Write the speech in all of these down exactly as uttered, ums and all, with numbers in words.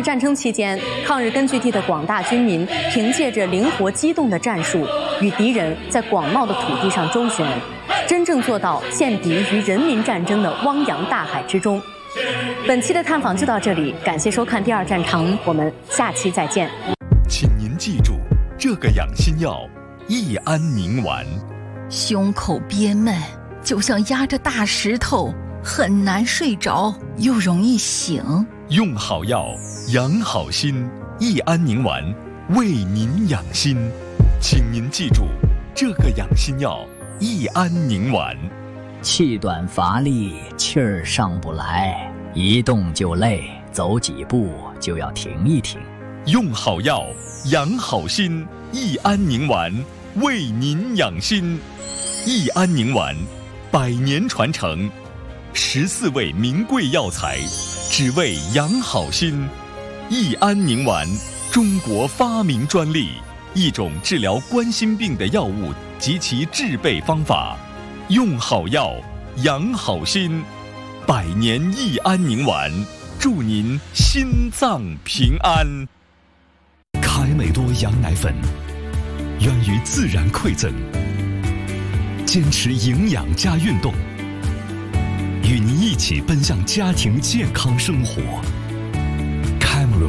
日战争期间，抗日根据地的广大军民凭借着灵活机动的战术，与敌人在广袤的土地上周旋，真正做到陷敌于人民战争的汪洋大海之中。本期的探访就到这里，感谢收看第二战场，我们下期再见。 请您记住这个养心药——益安宁丸。 胸口憋闷，就像压着大石头，很难睡着，又容易醒。 用好药，养好心。益安宁丸为您养心，请您记住这个养心药——益安宁丸。 气短乏力，气儿上不来，一动就累，走几步就要停一停。 用好药，养好心。益安宁丸为您养心。益安宁丸，百年传承，十四味名贵药材，只为养好心。益安宁丸，中国发明专利，一种治疗冠心病的药物及其制备方法。用好药，养好心。百年益安宁丸，祝您心脏平安。凯美多羊奶粉，源于自然馈赠，坚持营养加运动，与您一起奔向家庭健康生活。Camero。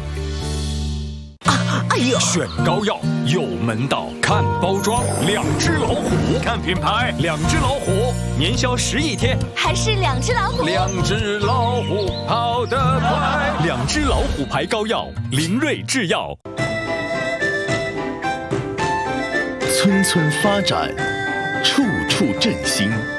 哎呦！ 选膏药有门道，看包装，两只老虎；看品牌，两只老虎。年销十亿天， 还是两只老虎。 两只老虎跑得快，两只老虎牌膏药，灵瑞制药。 村村发展，处处振兴。